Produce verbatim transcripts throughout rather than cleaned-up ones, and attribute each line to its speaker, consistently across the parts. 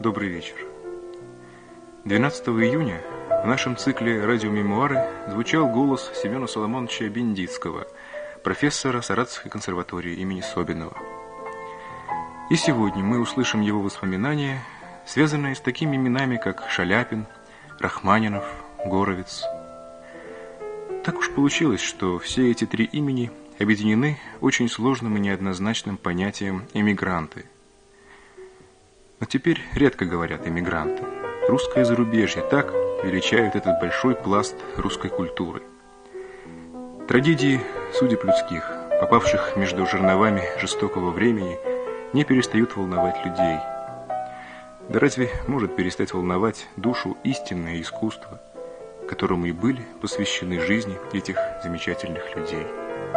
Speaker 1: Добрый вечер. двенадцатого июня в нашем цикле «Радиомемуары» звучал голос Семена Соломоновича Бендицкого, профессора Саратовской консерватории имени Собинова. И сегодня мы услышим его воспоминания, связанные с такими именами, как Шаляпин, Рахманинов, Горовец. Так уж получилось, что все эти три имени объединены очень сложным и неоднозначным понятием «эмигранты». Но теперь редко говорят «эмигранты». Русское зарубежье так величают этот большой пласт русской культуры. Трагедии судеб людских, попавших между жерновами жестокого времени, не перестают волновать людей. Да разве может перестать волновать душу истинное искусство, которому и были посвящены жизни этих замечательных людей?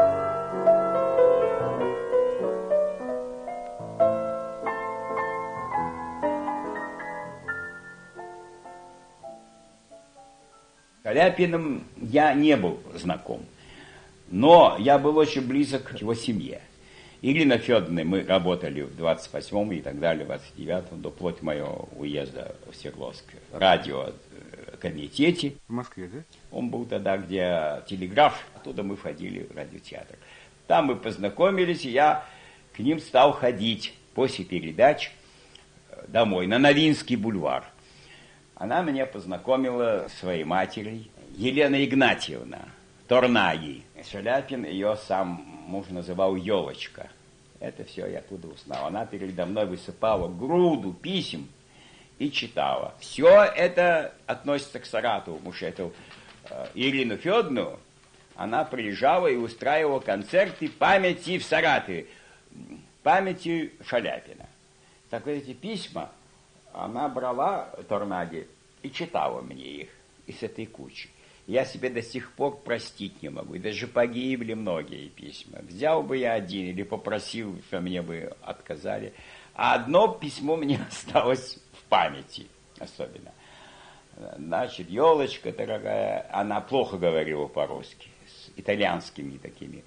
Speaker 2: Шаляпиным я не был знаком, но я был очень близок к его семье. Ирина Федоровна, мы работали в двадцать восьмом и так далее, в двадцать девятом, до вплоть моего уезда в Свердловск, в радиокомитете.
Speaker 1: В Москве, да?
Speaker 2: Он был тогда, где телеграф, оттуда мы ходили в радиотеатр. Там мы познакомились, и я к ним стал ходить после передач домой, на Новинский бульвар. Она меня познакомила с своей матерью, Елена Игнатьевна Торнаги. Шаляпин ее сам муж называл Елочка. Это все я оттуда узнал. Она передо мной высыпала груду писем и читала. Все это относится к Саратову, потому что эту э, Ирину Федоровну, она приезжала и устраивала концерты памяти в Саратове, памяти Шаляпина. Так вот эти письма она брала Торнаги и читала мне их из этой кучи. Я себе до сих пор простить не могу. И даже погибли многие письма. Взял бы я один или попросил, что мне бы отказали. А одно письмо мне осталось в памяти особенно. Значит, елочка дорогая, она плохо говорила по-русски, с итальянскими такими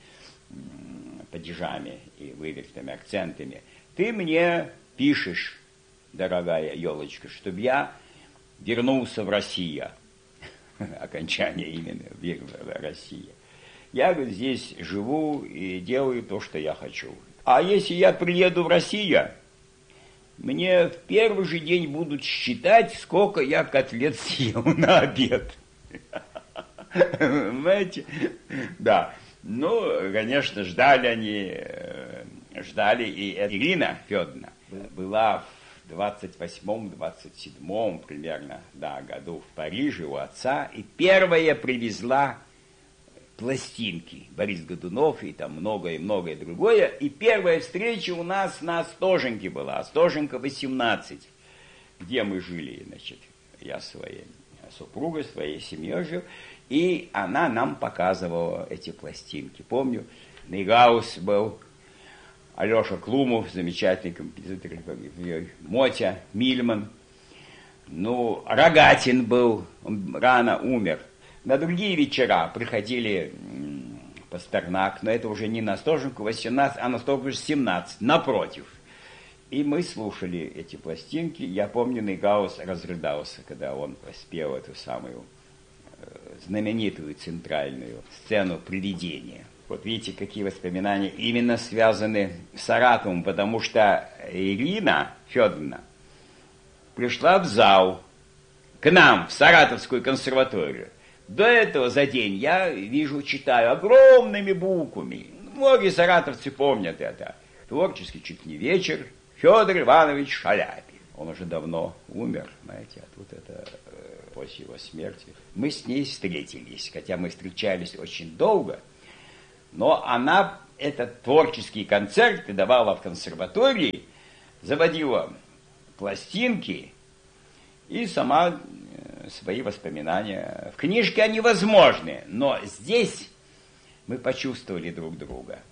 Speaker 2: падежами и вывертыми акцентами. Ты мне пишешь, дорогая елочка, чтобы я вернулся в Россию. Окончание именно в России. Я, говорит, здесь живу и делаю то, что я хочу. А если я приеду в Россию, мне в первый же день будут считать, сколько я котлет съел на обед. Понимаете? Да. Ну, конечно, ждали они, ждали, и Ирина Федоровна была в двадцать восьмом двадцать седьмом примерно, да, году в Париже у отца, и первая привезла пластинки Борис Годунов и там многое-многое другое, и первая встреча у нас на Остоженке была, Остоженка восемнадцать, где мы жили, значит, я своей супругой, своей семьей жил, и она нам показывала эти пластинки. Помню, Нейгаус был, Алеша Клумов, замечательный композитор, Мотя Мильман, ну, Рогатин был, он рано умер. На другие вечера приходили Пастернак, но это уже не на Остоженку восемнадцать, а на Остоженку семнадцать, напротив. И мы слушали эти пластинки. Я помню, Нейгаус разрыдался, когда он спел эту самую знаменитую центральную сцену «Привидения». Вот видите, какие воспоминания именно связаны с Саратовым, потому что Ирина Федоровна пришла в зал к нам, в Саратовскую консерваторию. До этого за день я вижу, читаю огромными буквами. Многие саратовцы помнят это. Творческий чуть не вечер. Федор Иванович Шаляпин. Он уже давно умер, знаете, а тут это после его смерти. Мы с ней встретились, хотя мы встречались очень долго. Но она этот творческий концерт давала в консерватории, заводила пластинки и сама свои воспоминания. В книжке они возможны, но здесь мы почувствовали друг друга.